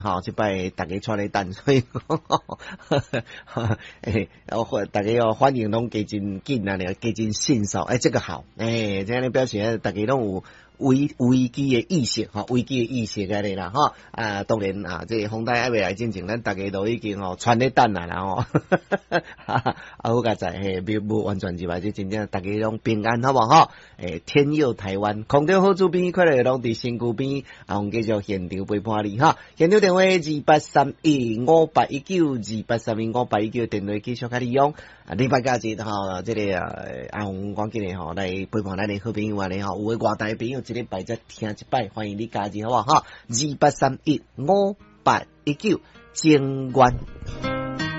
好，这摆大家出来等，所以大家要欢迎拢加真紧啊，加真迅速，这个好，这样的表示大家拢有危机的意识，危机的意识在里啦，当然啊，这风台还未来进前，咱大家都已经传咧等啦，好佳在无完全之外，这真正大家拢平安，好不好？天佑台湾，空中好主编快乐拢伫身躯边，我们继续现场陪伴你哈。现场电话2831581928315819电话继续甲你用。礼拜假日这个阿红讲紧的来陪伴咱的好朋友啊，有的外台朋友一礼拜再听一摆，欢迎你加入好不好？28315819情缘。